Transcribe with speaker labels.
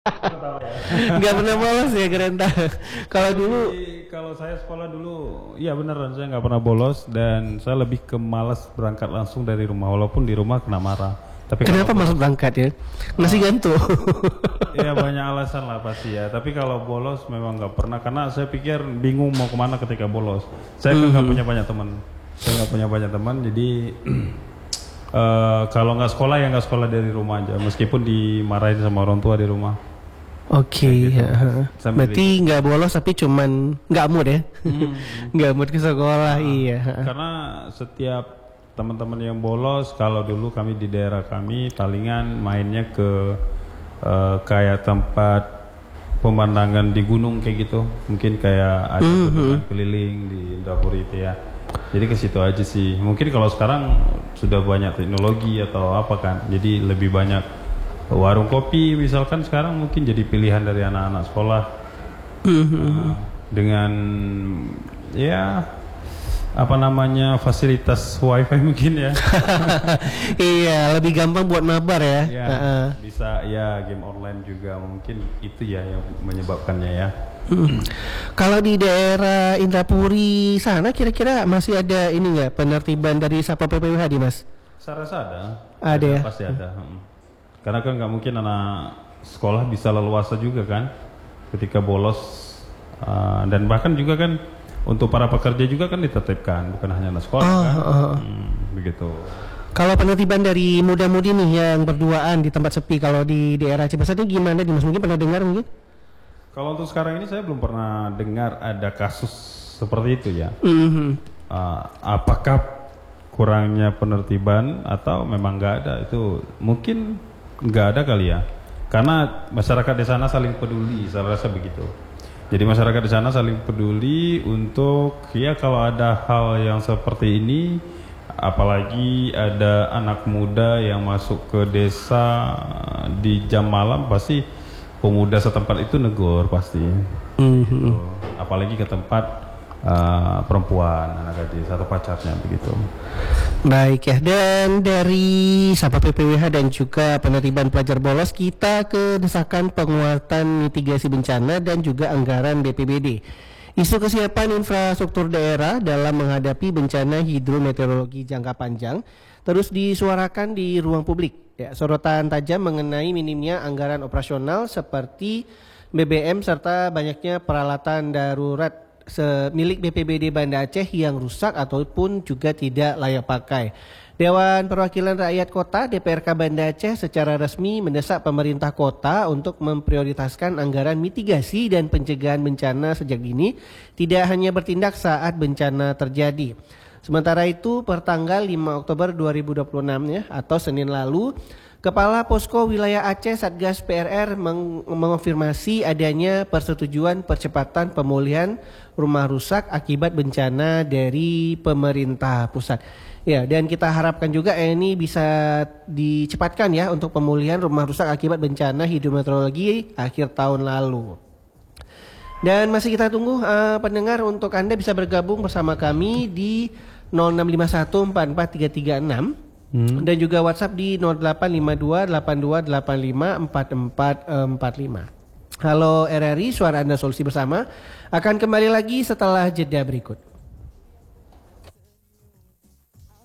Speaker 1: Nggak pernah bolos ya Gerenta. Kalau dulu,
Speaker 2: Kalau saya sekolah dulu, iya beneran saya nggak pernah bolos dan saya lebih ke malas berangkat langsung dari rumah walaupun di rumah kena marah. Tapi kalau
Speaker 1: kenapa masuk
Speaker 2: bolos,
Speaker 1: berangkat ya? Masih gantung.
Speaker 2: ya banyak alasan lah pasti ya. Tapi kalau bolos memang nggak pernah karena saya pikir bingung mau kemana ketika bolos. Saya kan nggak punya banyak teman. Saya nggak punya banyak teman, jadi kalau nggak sekolah ya nggak sekolah dari rumah aja. Meskipun dimarahin sama orang tua di rumah.
Speaker 1: Oke,
Speaker 2: Kayak gitu. Sambil
Speaker 1: berarti nggak bolos tapi cuman nggak mood ya, nggak mood ke sekolah, iya.
Speaker 2: Karena setiap teman-teman yang bolos, kalau dulu kami di daerah kami palingan mainnya ke kayak tempat pemandangan di gunung kayak gitu, mungkin kayak ada bendungan keliling di Indapuri itu ya. Jadi ke situ aja sih. Mungkin kalau sekarang sudah banyak teknologi atau apa kan, jadi lebih banyak warung kopi misalkan sekarang mungkin jadi pilihan dari anak-anak sekolah. Dengan ya apa namanya fasilitas wifi mungkin ya.
Speaker 1: Iya, lebih gampang buat mabar ya.
Speaker 2: Ya, bisa ya game online juga mungkin itu ya yang menyebabkannya ya.
Speaker 1: Kalau di daerah Indrapuri sana kira-kira masih ada ini nggak penertiban dari Satpol PPWH di Mas?
Speaker 2: Saya rasa ada.
Speaker 1: Ada ya?
Speaker 2: Pasti ada. Karena kan nggak mungkin anak sekolah bisa leluasa juga kan ketika bolos. Dan bahkan juga kan untuk para pekerja juga kan ditetapkan bukan hanya anak sekolah kan. Begitu.
Speaker 1: Kalau penertiban dari muda-mudi nih yang berduaan di tempat sepi, kalau di daerah Cipatat itu gimana di Mas? Mungkin pernah dengar mungkin?
Speaker 2: Kalau untuk sekarang ini saya belum pernah dengar ada kasus seperti itu ya. Apakah kurangnya penertiban atau memang nggak ada, itu mungkin nggak ada kali ya. Karena masyarakat di sana saling peduli, saya rasa begitu. Jadi masyarakat di sana saling peduli untuk ya kalau ada hal yang seperti ini, apalagi ada anak muda yang masuk ke desa di jam malam, pasti pemuda setempat itu negur pasti. Gitu. Apalagi ke tempat perempuan, anak gadis atau pacarnya begitu.
Speaker 1: Baik ya, dan dari Satpol PPWH dan juga penertiban pelajar bolos, kita ke desakan penguatan mitigasi bencana dan juga anggaran BPBD. Isu kesiapan infrastruktur daerah dalam menghadapi bencana hidrometeorologi jangka panjang terus disuarakan di ruang publik. Ya, sorotan tajam mengenai minimnya anggaran operasional seperti BBM serta banyaknya peralatan darurat milik BPBD Banda Aceh yang rusak ataupun juga tidak layak pakai. Dewan Perwakilan Rakyat Kota DPRK Banda Aceh secara resmi mendesak pemerintah kota untuk memprioritaskan anggaran mitigasi dan pencegahan bencana sejak dini, tidak hanya bertindak saat bencana terjadi. Sementara itu, pertanggal 5 Oktober 2026 ya, atau Senin lalu, Kepala Posko Wilayah Aceh Satgas PRR mengonfirmasi adanya persetujuan percepatan pemulihan rumah rusak akibat bencana dari pemerintah pusat. Ya, dan kita harapkan juga ini bisa dicepatkan ya untuk pemulihan rumah rusak akibat bencana hidrometeorologi akhir tahun lalu. Dan masih kita tunggu pendengar untuk Anda bisa bergabung bersama kami di 0651443336 dan juga WhatsApp di 085282854445. Halo RRI, suara Anda solusi bersama akan kembali lagi setelah jeda berikut.